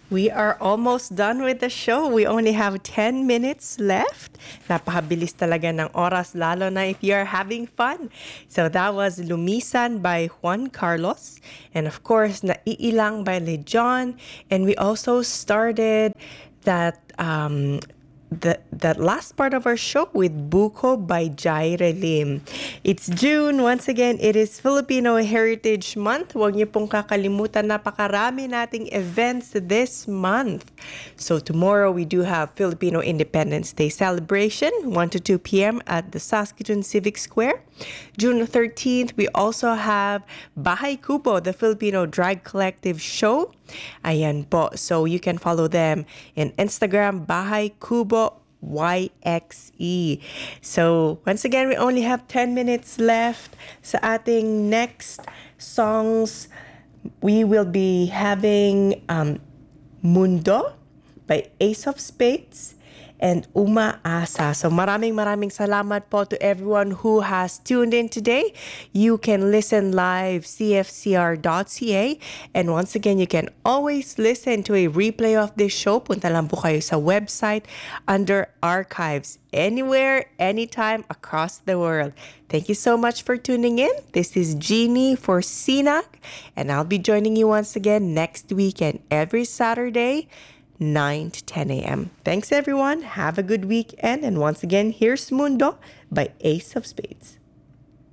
We are almost done with the show. We only have 10 minutes left. Napakabilis talaga ng oras, lalo na if you're having fun. So that was Lumisan by Juan Carlos. And of course, Naiilang by Lejon. And we also started that that last part of our show with Buko by Jaire Lim. It's June. Once again, it is Filipino Heritage Month. Huwag niyo pong kakalimutan, napakarami nating events this month. So tomorrow we do have Filipino Independence Day celebration, 1 to 2 p.m. at the Saskatoon Civic Square. June 13th, we also have Bahay Kubo, the Filipino Drag Collective show. Ayan po. So you can follow them in Instagram, Bahay Kubo YXE. So once again, we only have 10 minutes left sa ating next songs. We will be having Mundo by Ace of Spades and Umaasa. So maraming salamat po to everyone who has tuned in today. You can listen live cfcr.ca, and once again, you can always listen to a replay of this show. Punta lang po kayo sa website under archives, anywhere, anytime across the world. Thank you so much for tuning in. This is Jeannie for CNAC, and I'll be joining you once again next weekend every Saturday, 9 to 10 a.m. Thanks, everyone. Have a good weekend. And once again, here's Mundo by Ace of Spades.